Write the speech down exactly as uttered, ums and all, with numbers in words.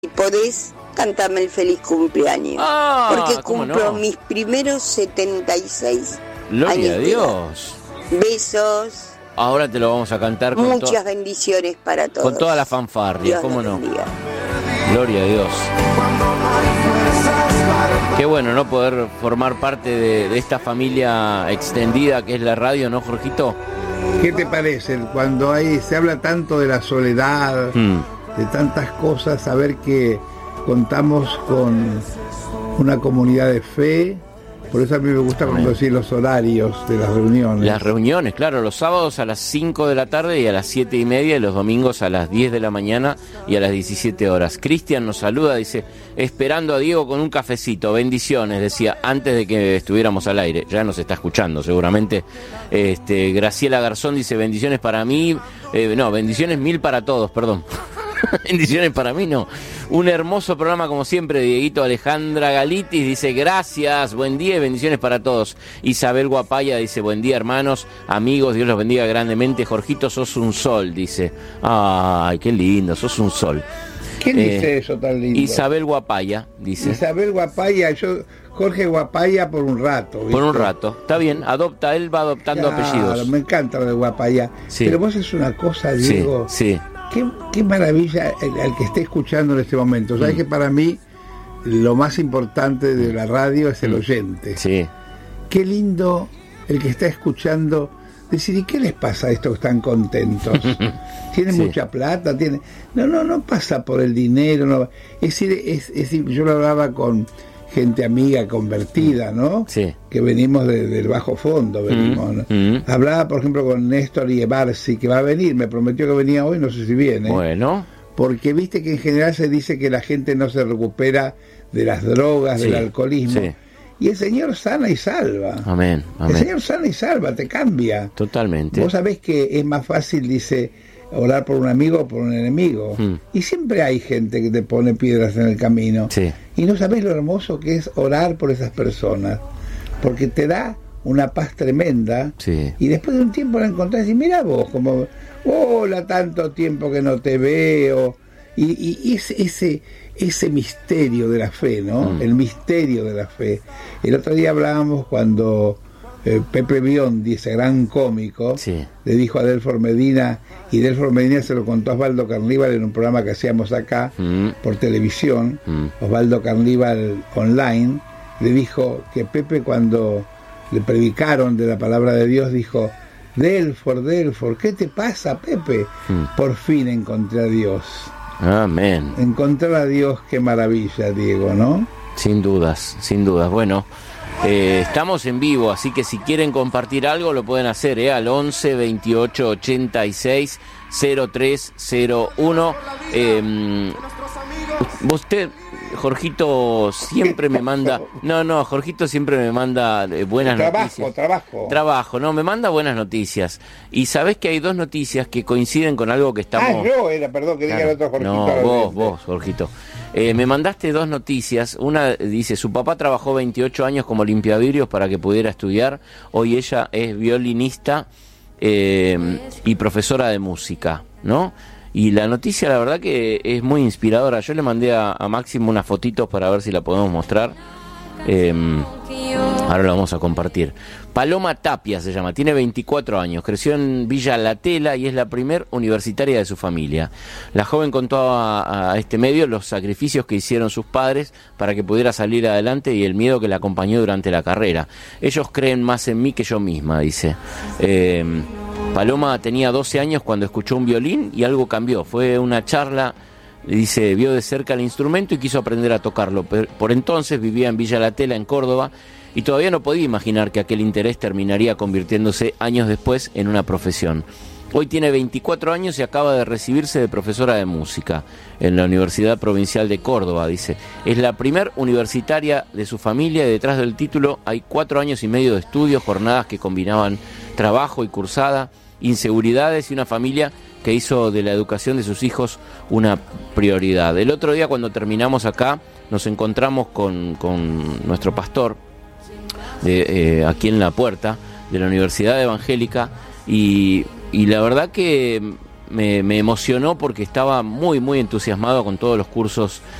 Si podés, cántame el feliz cumpleaños. Ah, porque cumplo no? mis primeros setenta y seis Gloria años a Dios. de edad. Besos. Ahora te lo vamos a cantar con, Muchas to- bendiciones para todos. con toda la fanfarria, Dios ¿cómo los no? bendiga. Gloria a Dios. Qué bueno, ¿no? Poder formar parte de, de esta familia extendida que es la radio, ¿no, Jorgito? ¿Qué te parece? Cuando hay, se habla tanto de la soledad, Mm. de tantas cosas, saber que contamos con una comunidad de fe. Por eso a mí me gusta conducir los horarios de las reuniones. Las reuniones, claro, los sábados a las cinco de la tarde y a las siete y media, y los domingos a las diez de la mañana y a las diecisiete horas. Cristian nos saluda, dice, esperando a Diego con un cafecito, bendiciones, decía, antes de que estuviéramos al aire. Ya nos está escuchando seguramente. Este, Graciela Garzón dice, bendiciones para mí, eh, no, bendiciones mil para todos, perdón. Bendiciones para mí, no. Un hermoso programa como siempre, Dieguito. Alejandra Galitis dice, gracias, buen día y bendiciones para todos. Isabel Guapaya dice, buen día, hermanos, amigos, Dios los bendiga grandemente. Jorgito, sos un sol, dice. Ay, qué lindo, sos un sol. ¿Quién Eh, dice eso tan lindo? Isabel Guapaya dice. Isabel Guapaya, yo, Jorge Guapaya por un rato. ¿viste? Por un rato, está bien, adopta, él va adoptando Claro, apellidos. me encanta lo de Guapaya. Sí. Pero vos es una cosa, Sí, Diego. sí. Qué, qué maravilla el, al que esté escuchando en este momento. Sabes Mm. que para mí lo más importante de la radio es el Mm. oyente. Sí, Qué lindo el que está escuchando decir, ¿y qué les pasa a estos que están contentos? ¿Tienen Sí. mucha plata? ¿Tienen? No, no, no pasa por el dinero. No. Es decir, es, es decir, yo lo hablaba con gente amiga convertida, ¿no? sí. Que venimos de- del bajo fondo, venimos. ¿no? mm. Hablaba, por ejemplo, con Néstor Iebarsi, que va a venir, me prometió que venía hoy, no sé si viene. Bueno, Porque viste que en general se dice que la gente no se recupera de las drogas, Sí, del alcoholismo. sí. Y el Señor sana y salva. amén, El amén. Señor sana y salva, te cambia. Totalmente. Vos sabés que es más fácil, dice, orar por un amigo o por un enemigo. Mm. Y siempre hay gente que te pone piedras en el camino. Sí. Y no sabés lo hermoso que es orar por esas personas. Porque te da una paz tremenda. Sí. Y después de un tiempo la encontrás y mira vos, como, hola, tanto tiempo que no te veo. Y, y ese, ese, ese misterio de la fe, ¿no? Mm. El misterio de la fe. El otro día hablábamos cuando eh, Pepe Biondi, ese gran cómico, Sí. le dijo a Delfor Medina, y Delfor Medina se lo contó a Osvaldo Carníbal en un programa que hacíamos acá Mm. por televisión, Mm. Osvaldo Carníbal online, le dijo que Pepe, cuando le predicaron de la palabra de Dios, dijo, Delfor, Delfor, ¿qué te pasa, Pepe? Mm. Por fin encontré a Dios. Amén. Encontrar a Dios, qué maravilla, Diego, ¿no? Sin dudas, sin dudas. Bueno, eh, estamos en vivo, así que si quieren compartir algo lo pueden hacer, ¿eh? Al once veintiocho ochenta y seis cero tres cero uno. Eh, usted, Jorgito, siempre me manda... No, no, Jorgito siempre me manda eh, buenas Trabajo, noticias. trabajo. Trabajo, no, me manda buenas noticias. Y sabés que hay dos noticias que coinciden con algo que estamos... Ah, yo era, perdón, que diga Claro. el otro Jorgito. No, al vos, frente. vos, Jorgito. Eh, me mandaste dos noticias. Una dice, su papá trabajó veintiocho años como limpiavidrios para que pudiera estudiar. Hoy ella es violinista eh, y profesora de música, ¿no? Y la noticia, la verdad que es muy inspiradora. Yo le mandé a, a Máximo unas fotitos para ver si la podemos mostrar. Eh, ahora la vamos a compartir. Paloma Tapia se llama, tiene veinticuatro años, creció en Villa La Tela y es la primer universitaria de su familia. La joven contó a, a este medio los sacrificios que hicieron sus padres para que pudiera salir adelante y el miedo que la acompañó durante la carrera. Ellos creen más en mí que yo misma, dice. Eh, Paloma tenía doce años cuando escuchó un violín y algo cambió. Fue una charla, dice, vio de cerca el instrumento y quiso aprender a tocarlo. Por entonces vivía en Villa La Tela, en Córdoba, y todavía no podía imaginar que aquel interés terminaría convirtiéndose años después en una profesión. Hoy tiene veinticuatro años y acaba de recibirse de profesora de música en la Universidad Provincial de Córdoba, dice. Es la primer universitaria de su familia y detrás del título hay cuatro años y medio de estudios, jornadas que combinaban trabajo y cursada, inseguridades y una familia que hizo de la educación de sus hijos una prioridad. El otro día, cuando terminamos acá, nos encontramos con, con nuestro pastor de, eh, aquí en la puerta de la Universidad Evangélica y, y la verdad que me, me emocionó porque estaba muy, muy entusiasmado con todos los cursos